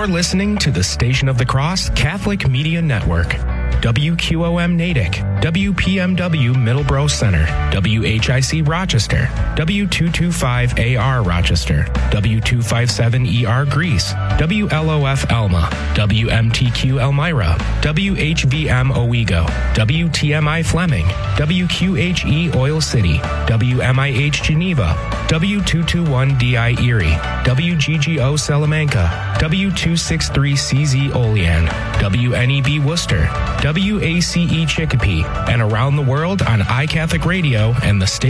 You're listening to the Station of the Cross Catholic Media Network. WQOM Natick, WPMW Middleborough Center, WHIC Rochester, W225AR Rochester, W257ER Greece, WLOF Elma, WMTQ Elmira, WHVM Owego, WTMI Fleming, WQHE Oil City, WMIH Geneva, W221DI Erie, WGGO Salamanca, W263CZ Olean, WNEB Worcester, WACE Chicopee, and around the world on iCatholic Radio and the state